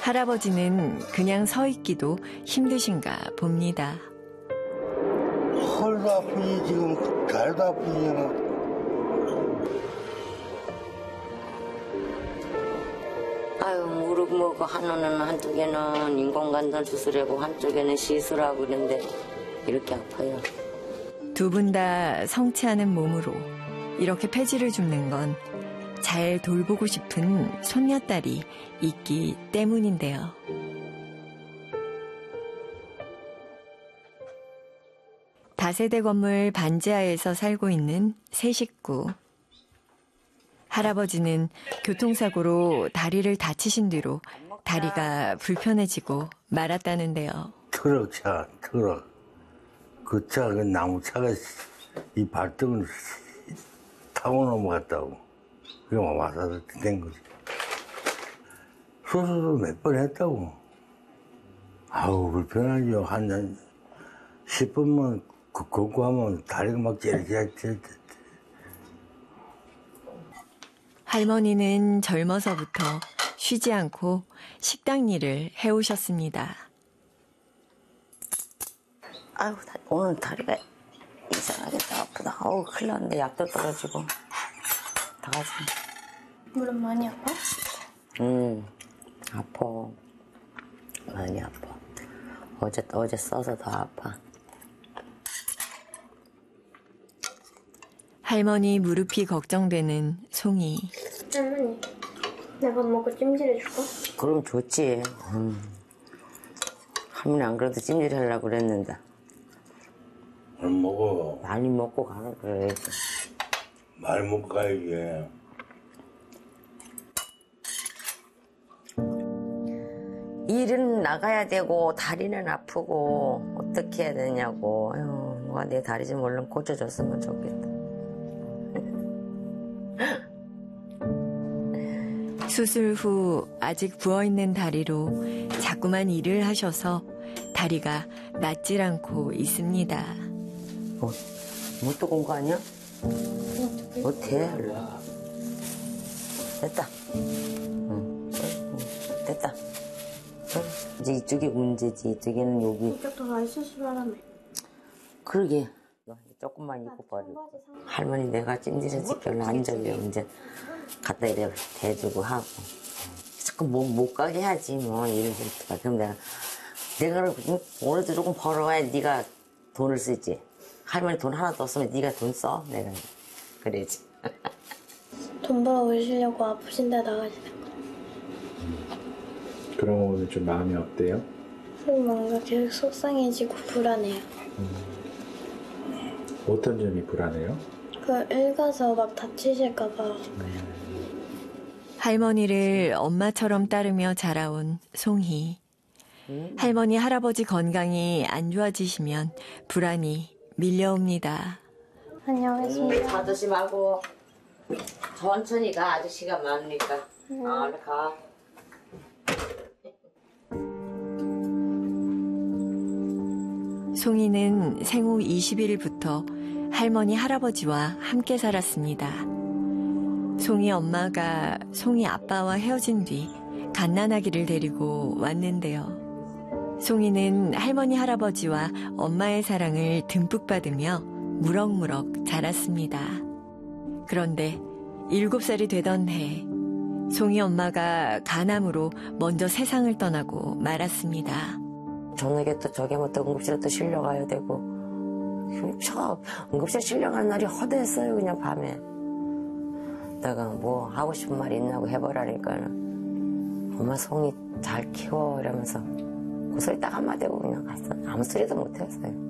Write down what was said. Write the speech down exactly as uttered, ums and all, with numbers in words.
할아버지는 그냥 서 있기도 힘드신가 봅니다. 헐도 아프지 지금 다리도 아프잖아. 아유, 무릎 뭐고 하나는 한쪽에는 인공관절 수술하고 한쪽에는 시술하고 그런데 이렇게 아파요. 두 분 다 성치 않은 몸으로 이렇게 폐지를 줍는 건 잘 돌보고 싶은 손녀딸이 있기 때문인데요. 다세대 건물 반지하에서 살고 있는 세 식구. 할아버지는 교통사고로 다리를 다치신 뒤로 다리가 불편해지고 말았다는데요. 트럭차, 트럭. 그 차, 그 나무차가 이 발등을 타고 넘어갔다고. 그게 와서 된 거지. 수술도 몇 번 했다고. 아우, 불편하죠. 한 십 분만 걷고 하면 다리가 막 째릿째릿. 할머니는 젊어서부터 쉬지 않고 식당 일을 해오셨습니다. 아유, 오늘 다리가 이상하게 더 아프다. 어우, 큰일 났는데 약도 떨어지고. 다 가지. 무릎 많이 아파? 응, 아파. 많이 아파. 어제, 어제 써서 더 아파. 할머니 무릎이 걱정되는 송이. 할머니, 내 밥 먹고 찜질해줄까? 그럼 좋지. 음. 할머니 안 그래도 찜질 하려고 그랬는데. 뭘 먹어. 많이 먹고 가라 그래야지. 많이 먹고 가야지. 일은 나가야 되고 다리는 아프고 어떻게 해야 되냐고. 아유, 누가 내 다리 좀 얼른 고쳐줬으면 좋겠다. 수술 후 아직 부어있는 다리로 자꾸만 일을 하셔서 다리가 낫질 않고 있습니다. 뭐, 뭐 뜨거운 거 아니야? 못해. 됐다. 응. 응. 됐다. 응. 이제 이쪽이 문제지. 이쪽에는 여기. 이쪽도 많이 수술하라며. 그러게. 조금만 입고 버리고. 할머니 내가 찜질해서 별로 안 졸려. 이제 갖다 이래 대주고 하고. 자꾸 못, 못 가게 해야지 뭐. 일을 좀. 그럼 내가 내가 오늘도 조금 벌어와야 네가 돈을 쓰지. 할머니 돈 하나도 없으면 네가 돈 써. 내가 그래야지. 돈 벌어오시려고 아프신 데 나가시는 거. 그럼 오늘 좀 마음이 어때요? 뭔가 계속 속상해지고 불안해요. 음. 어떤 점이 불안해요? 그 일 가서 막 다치실까 봐. 할머니를 엄마처럼 따르며 자라온 송희. 할머니, 할아버지 건강이 안 좋아지시면 불안이 밀려옵니다. 안녕하세요. 아저씨 말고 천천히 가. 아저씨가 많으니까. 음. 아, 얼른 가. 송이는 생후 이십 일부터 할머니, 할아버지와 함께 살았습니다. 송이 엄마가 송이 아빠와 헤어진 뒤 갓난아기를 데리고 왔는데요. 송이는 할머니, 할아버지와 엄마의 사랑을 듬뿍 받으며 무럭무럭 자랐습니다. 그런데 일곱 살이 되던 해, 송이 엄마가 간암으로 먼저 세상을 떠나고 말았습니다. 저녁에 또 저기 뭐 또 응급실에 또 실려가야 되고. 저 응급실 실려가는 날이 허대했어요. 그냥 밤에. 내가 뭐 하고 싶은 말 있냐고 해보라니까는 엄마 송이 잘 키워 이러면서 그 소리 딱 한마디 하고 그냥 갔어. 아무 소리도 못 했어요.